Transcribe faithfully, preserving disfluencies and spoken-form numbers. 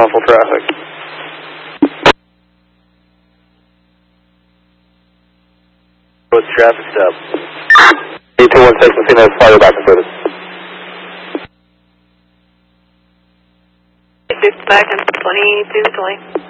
Awful traffic. What's traffic stop? E two one six, Messina, fire back completed. Back in twenty-two twenty.